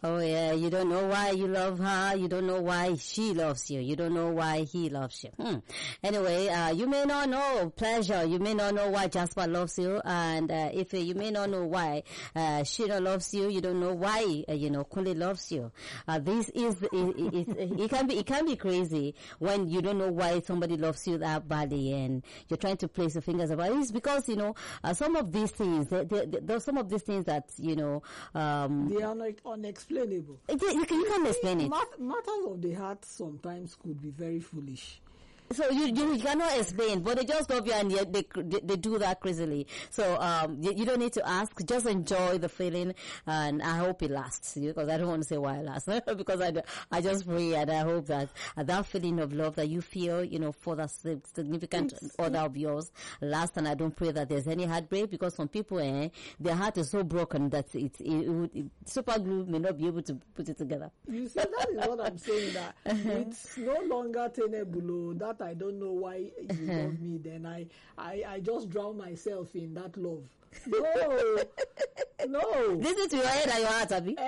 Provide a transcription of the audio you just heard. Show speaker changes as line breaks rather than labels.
Oh yeah, you don't know why you love her. You don't know why she loves you. You don't know why he loves you. Anyway, you may not know pleasure. You may not know why Jasper loves you, and if you may not know why Sheila loves you, you don't know why Kunle loves you. This is it can be crazy when you don't know why somebody loves you that badly, and you're trying to place your fingers about it. It's because some of these things, there's some of these things that
they are like unexplainable.
You can't explain it.
Matters of the heart sometimes could be very foolish.
So you cannot explain, but they just love you, and yet they do that crazily. So you don't need to ask. Just enjoy the feeling, and I hope it lasts. Because I don't want to say why it lasts. Because I just pray and I hope that that feeling of love that you feel, for that significant other of yours lasts. And I don't pray that there's any heartbreak, because some people, their heart is so broken that super glue may not be able to put it together.
You see, that is what I'm saying. That it's no longer tenable. That I don't know why you love me, then I just drown myself in that love. No.
This is to your head and your heart, Abi.